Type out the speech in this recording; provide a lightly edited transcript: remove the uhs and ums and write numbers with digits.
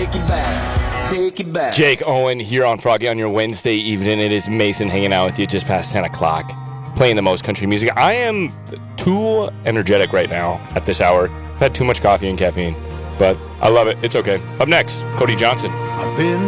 take it back, take it back. Jake Owen here on Froggy on your Wednesday evening. It is Mason hanging out with you just past 10 o'clock, playing the most country music. I am too energetic right now at this hour. I've had too much coffee and caffeine, but I love it. It's okay. Up next, Cody Johnson. I've been